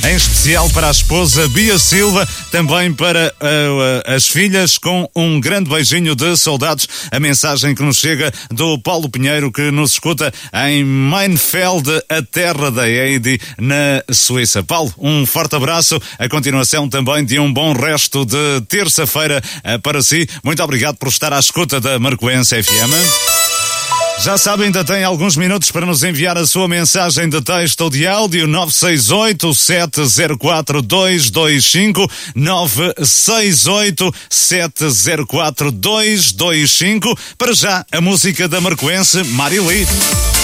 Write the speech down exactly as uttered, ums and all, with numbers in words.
em especial para a esposa Bia Silva, também para uh, as filhas, com um grande beijinho de saudades. A mensagem que nos chega do Paulo Pinheiro, que nos escuta em Mainfeld, a terra da Heidi, na Suíça. Paulo, um forte abraço, a continuação também de um bom resto de terça-feira uh, para si. Muito obrigado por estar à escuta da Marcoense F M. Já sabem, ainda tem alguns minutos para nos enviar a sua mensagem de texto ou de áudio. Nove seis oito, sete zero quatro, dois dois cinco, nove seis oito, sete zero quatro, dois dois cinco. Para já, a música da Marcoense, Marili.